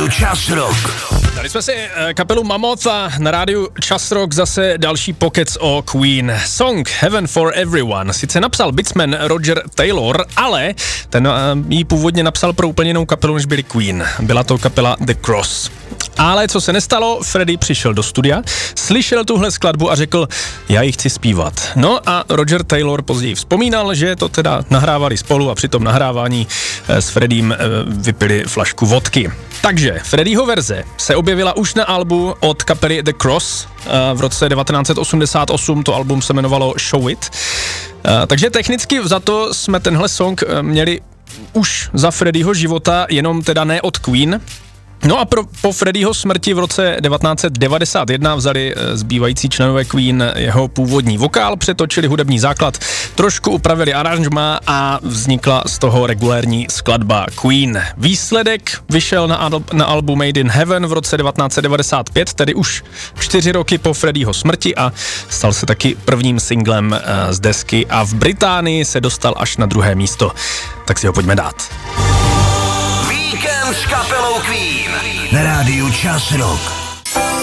rádiu Čas Rock. Dali jsme si kapelu Mammoth a na rádiu Čas Rock zase další pokec o Queen. Song Heaven for Everyone sice napsal bitsman Roger Taylor, ale ten ji původně napsal pro úplně jinou kapelu, než byli Queen. Byla to kapela The Cross. Ale co se nestalo, Freddie přišel do studia, slyšel tuhle skladbu a řekl, já ji chci zpívat. No a Roger Taylor později vzpomínal, že to teda nahrávali spolu a při tom nahrávání s Freddiem vypili flašku vodky. Takže Freddieho verze se objevila už na albu od kapely The Cross v roce 1988, to album se jmenovalo Show It. Takže technicky za to jsme tenhle song měli už za Freddieho života, jenom teda ne od Queen. No a po Freddieho smrti v roce 1991 vzali zbývající členové Queen jeho původní vokál, přetočili hudební základ, trošku upravili aranžma a vznikla z toho regulérní skladba Queen. Výsledek vyšel na albu Made in Heaven v roce 1995, tedy už 4 roky po Freddieho smrti a stal se taky prvním singlem z desky a v Británii se dostal až na 2. místo. Tak si ho pojďme dát. Víkend s kapelou Queen na rádiu Čas Rock.